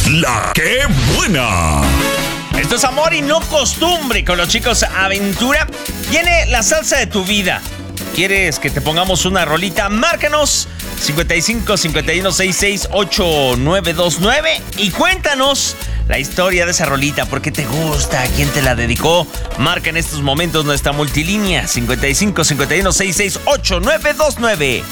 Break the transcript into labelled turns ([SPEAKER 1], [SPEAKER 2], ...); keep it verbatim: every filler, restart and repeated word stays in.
[SPEAKER 1] La que buena.
[SPEAKER 2] Esto es Amor y no Costumbre con los chicos Aventura. Viene la salsa de tu vida. ¿Quieres que te pongamos una rolita? Márcanos cincuenta y cinco, cincuenta y uno, sesenta y seis, ochenta y nueve veintinueve y cuéntanos la historia de esa rolita. ¿Por qué te gusta? ¿Quién te la dedicó? Marca en estos momentos nuestra multilínea cincuenta y cinco, cincuenta y uno, sesenta y seis, ochenta y nueve veintinueve.